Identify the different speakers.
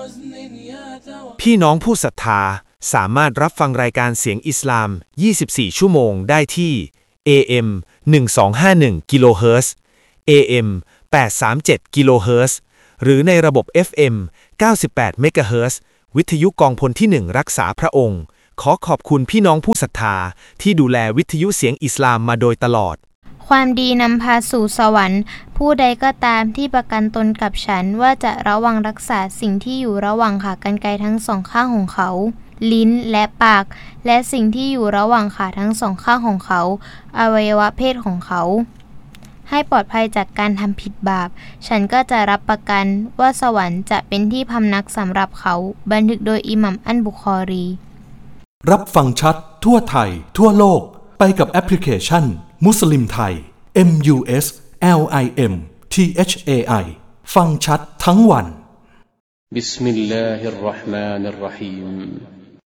Speaker 1: พี่น้องผู้ศรัทธาสามารถรับฟังรายการเสียงอิสลาม 24 ชั่วโมงได้ที่ AM 1251 กิโลเฮิรตซ์ AM 837 กิโลเฮิรตซ์หรือในระบบ FM 98 เมกะเฮิรตซ์วิทยุกองพลที่ 1 รักษาพระองค์ขอขอบคุณพี่น้องผู้ศรัทธาที่ดูแลวิทยุเสียงอิสลามมาโดยตลอด
Speaker 2: ความดีนำพาสู่สวรรค์ผู้ใดก็ตามที่ประกันตนกับฉันว่าจะระวังรักษาสิ่งที่อยู่ระหว่างขากรรไกรทั้งสองข้างของเขาลิ้นและปากและสิ่งที่อยู่ระหว่างขาทั้งสองข้างของเขาอวัยวะเพศของเขาให้ปลอดภัยจากการทำผิดบาปฉันก็จะรับประกันว่าสวรรค์จะเป็นที่พำนักสำหรับเขาบันทึกโดยอิหมัมอัลบุคอรี
Speaker 3: รับฟังชัดทั่วไทยทั่วโลกไปกับแอปพลิเคชันมุสลิมไทย MUSLIM THAI ฟังชัดทั้งวัน
Speaker 4: บิสมิลลาฮิรเราะห์มานิรเราะฮีม